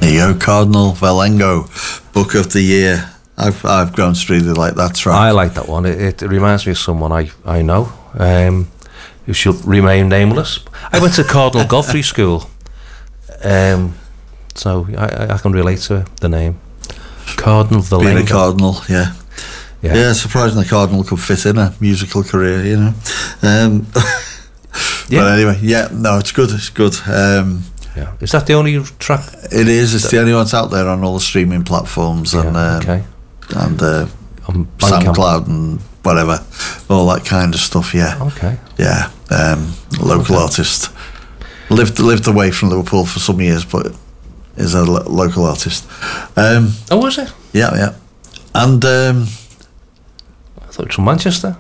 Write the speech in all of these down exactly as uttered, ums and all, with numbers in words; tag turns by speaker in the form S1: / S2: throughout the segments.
S1: There you go, Cardinal Valengo, Book of the Year. I've I've grown to really like that track.
S2: I like that one. It, it reminds me of someone I, I know, um, who shall remain nameless. I went to Cardinal Godfrey School, um, so I, I can relate to the name. Cardinal Valengo.
S1: Being a cardinal, yeah.
S2: Yeah.
S1: Yeah, surprising the cardinal could fit in a musical career, you know. Um,
S2: yeah.
S1: But anyway, yeah, no, it's good, it's good. Um,
S2: yeah. Is that the only track?
S1: It is, it's the only one that's out there on all the streaming platforms and
S2: yeah,
S1: um,
S2: okay.
S1: and uh,
S2: um,
S1: SoundCloud and whatever, all that kind of stuff, yeah.
S2: Okay.
S1: Yeah, um, local okay. artist. Lived lived away from Liverpool for some years, but is a lo- local artist. Um,
S2: oh, was it?
S1: Yeah, yeah. And... Um,
S2: I thought it was from Manchester.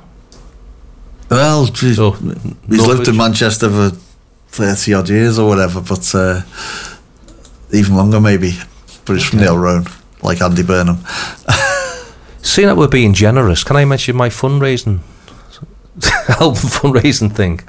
S1: Well, geez,
S2: oh,
S1: he's lived in Manchester for thirty odd years or whatever, but uh, even longer maybe. But he's okay. from the old road, like Andy Burnham.
S2: Seeing that we're being generous, can I mention my fundraising album fundraising thing?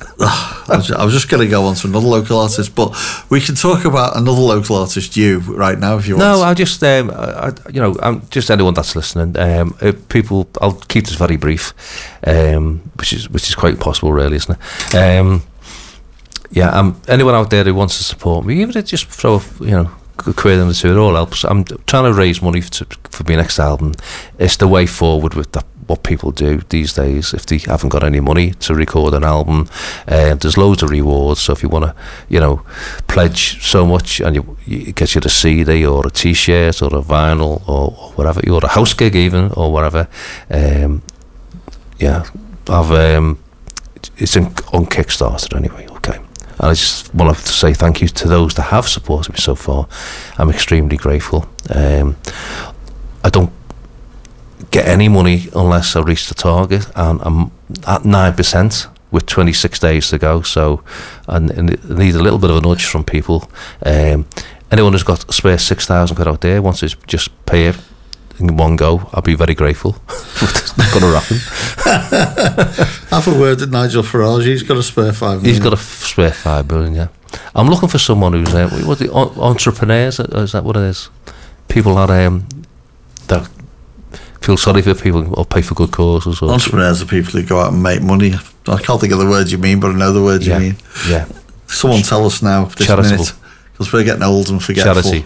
S1: I was, I was just going to go on to another local artist, but we can talk about another local artist, you, right now, if you want.
S2: No, I just, um, I, you know, I'm just anyone that's listening. Um, uh, people, I'll keep this very brief, um, which is which is quite possible, really, isn't it? Um, yeah, um, anyone out there who wants to support me, even if just throw, a, you know, a quid in the two, it all helps. I'm trying to raise money for, for my next album. It's the way forward with that. What people do these days if they haven't got any money to record an album. Uh, there's loads of rewards, so if you want to, you know, pledge so much and you, you it gets you a C D or a t-shirt or a vinyl or, or whatever, or a house gig even or whatever. Um, yeah, I've um, it's in, on Kickstarter anyway. Okay, and I just want to say thank you to those that have supported me so far. I'm extremely grateful. Um, I don't get any money unless I reach the target, and I'm at nine percent with twenty-six days to go, so I need a little bit of a nudge from people. Um, anyone who's got a spare six thousand quid out there wants to just pay it in one go, I'll be very grateful. It's not going to happen.
S1: Have a word with Nigel Farage, he's got a spare five million.
S2: He's got a f- spare five million, yeah. I'm looking for someone who's, uh, what the entrepreneurs, is that what it is? People that, um, that feel sorry for people or pay for good causes. Or
S1: entrepreneurs are people who go out and make money. I can't think of the word you mean, but I know the word
S2: yeah,
S1: you mean.
S2: Yeah.
S1: Someone tell us now this
S2: charitable.
S1: minute, because we're getting old and forgetful.
S2: Charity.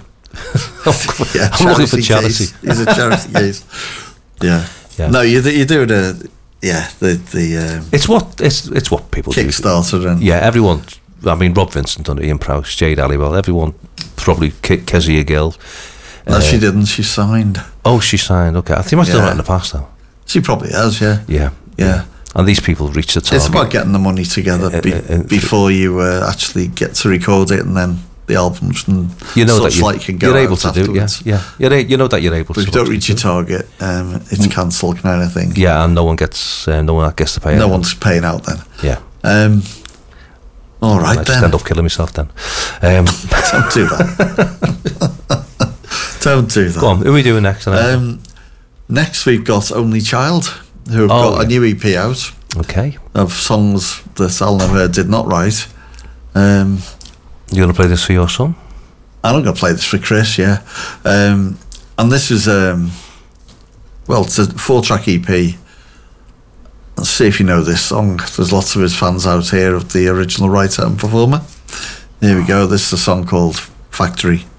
S1: yeah,
S2: I'm looking for charity.
S1: Case. He's a charity case. Yeah. yeah. No, you you do the yeah the the. Um,
S2: it's what it's it's what people
S1: Kickstarter
S2: do.
S1: and
S2: yeah, everyone. I mean, Rob Vincent done it, Ian Prowse, Jade Halliwell, everyone. Probably Ke- Kezia Gill.
S1: No,
S2: uh,
S1: she didn't. She signed.
S2: Oh, she signed. Okay, I think she might have
S1: yeah.
S2: done that in the past, though.
S1: She probably has. Yeah.
S2: Yeah.
S1: Yeah.
S2: yeah. And these people reach the target.
S1: It's about getting the money together be, uh, uh, before you uh, actually get to record it, and then the albums and
S2: you know
S1: such
S2: that you,
S1: like can go
S2: you're
S1: out
S2: able to
S1: afterwards.
S2: do. Yeah, yeah. You're, you know that you're able
S1: but
S2: to.
S1: If you don't reach your target, um, it's cancelled kind of thing.
S2: Yeah, and no one gets uh, no one gets to pay.
S1: No
S2: out.
S1: one's paying out then.
S2: Yeah.
S1: Um, all right
S2: I
S1: then.
S2: Just end up killing myself then. Um,
S1: don't do that. Don't do that.
S2: Go on. Who are we doing next?
S1: Um, next we've got Only Child, who have
S2: oh,
S1: got
S2: yeah.
S1: a new E P out.
S2: Okay.
S1: Of songs that Alan O'Hare did not write. Um,
S2: You're going to play this for your son?
S1: I'm going to play this for Chris, yeah. Um, and this is, um, well, it's a four-track E P. Let's see if you know this song. There's lots of his fans out here of the original writer and performer. Here we go. This is a song called Factory.